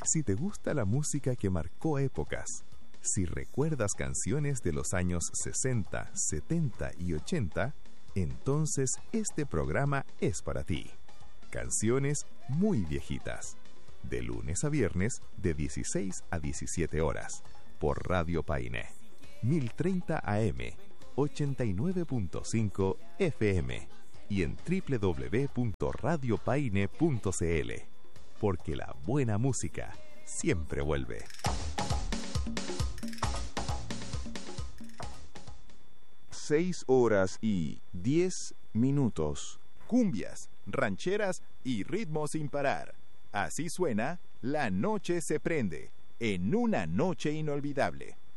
Si te gusta la música que marcó épocas, si recuerdas canciones de los años 60, 70 y 80, entonces este programa es para ti. Canciones muy viejitas. De lunes a viernes, de 16 a 17 horas. Por Radio Paine. 1030 AM, 89.5 FM. Y en www.radiopaine.cl. Porque la buena música siempre vuelve. 6:10. Cumbias, rancheras y ritmo sin parar. Así suena La Noche se prende, en una noche inolvidable.